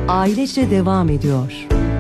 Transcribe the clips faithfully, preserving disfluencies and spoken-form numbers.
Ailece devam ediyor.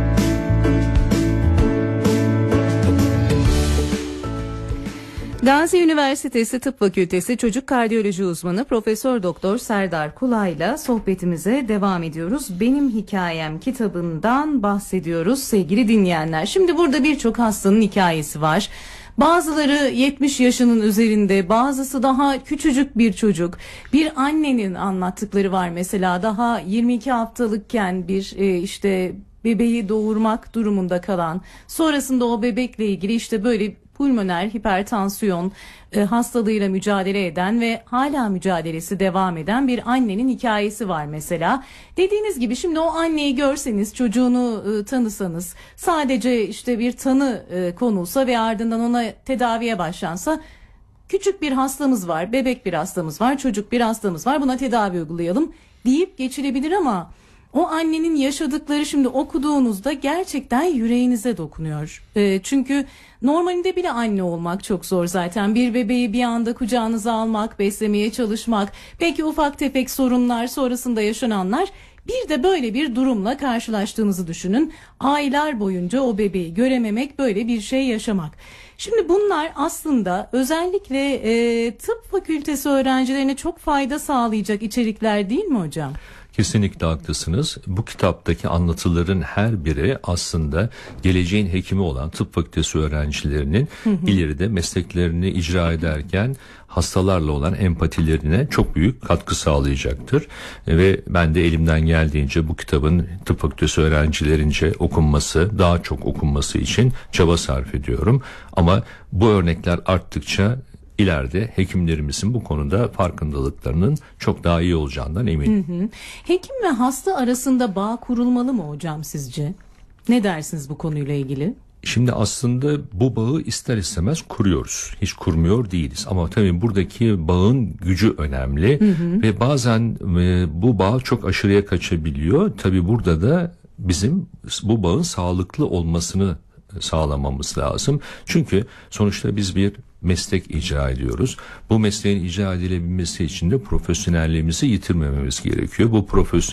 Gazi Üniversitesi Tıp Fakültesi Çocuk Kardiyoloji Uzmanı Profesör Doktor Serdar Kulay'la sohbetimize devam ediyoruz. Benim Hikayem kitabından bahsediyoruz sevgili dinleyenler. Şimdi burada birçok hastanın hikayesi var. Bazıları yetmiş yaşının üzerinde, bazısı daha küçücük bir çocuk. Bir annenin anlattıkları var mesela, daha yirmi iki haftalıkken bir e, işte bebeği doğurmak durumunda kalan, sonrasında o bebekle ilgili işte böyle pulmoner hipertansiyon e, hastalığıyla mücadele eden ve hala mücadelesi devam eden bir annenin hikayesi var mesela. Dediğiniz gibi şimdi o anneyi görseniz, çocuğunu e, tanısanız, sadece işte bir tanı e, konulsa ve ardından ona tedaviye başlansa, küçük bir hastamız var, bebek bir hastamız var, çocuk bir hastamız var, buna tedavi uygulayalım deyip geçilebilir ama o annenin yaşadıkları şimdi okuduğunuzda gerçekten yüreğinize dokunuyor. E, çünkü normalinde bile anne olmak çok zor zaten. Bir bebeği bir anda kucağınıza almak, beslemeye çalışmak, belki ufak tefek sorunlar, sonrasında yaşananlar. Bir de böyle bir durumla karşılaştığınızı düşünün. Aylar boyunca o bebeği görememek, böyle bir şey yaşamak. Şimdi bunlar aslında özellikle e, tıp fakültesi öğrencilerine çok fayda sağlayacak içerikler değil mi hocam? Kesinlikle haklısınız. Bu kitaptaki anlatıların her biri aslında geleceğin hekimi olan tıp fakültesi öğrencilerinin hı hı. ileride mesleklerini icra ederken hastalarla olan empatilerine çok büyük katkı sağlayacaktır. Ve ben de elimden geldiğince bu kitabın tıp fakültesi öğrencilerince okunması, daha çok okunması için çaba sarf ediyorum. Ama bu örnekler arttıkça İleride hekimlerimizin bu konuda farkındalıklarının çok daha iyi olacağından eminim. Hı hı. Hekim ve hasta arasında bağ kurulmalı mı hocam sizce? Ne dersiniz bu konuyla ilgili? Şimdi aslında bu bağı ister istemez kuruyoruz. Hiç kurmuyor değiliz. Ama tabii buradaki bağın gücü önemli. Hı hı. Ve bazen e, bu bağ çok aşırıya kaçabiliyor. Tabii burada da bizim bu bağın sağlıklı olmasını sağlamamız lazım. Çünkü sonuçta biz bir meslek icra ediyoruz. Bu mesleğin icra edilebilmesi için de profesyonelliğimizi yitirmememiz gerekiyor. Bu profesyonel